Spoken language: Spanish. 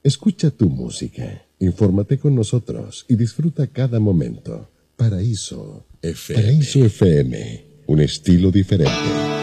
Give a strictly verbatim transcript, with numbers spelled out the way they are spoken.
Escucha tu música, infórmate con nosotros y disfruta cada momento. Paraíso F M. Paraíso F M, un estilo diferente.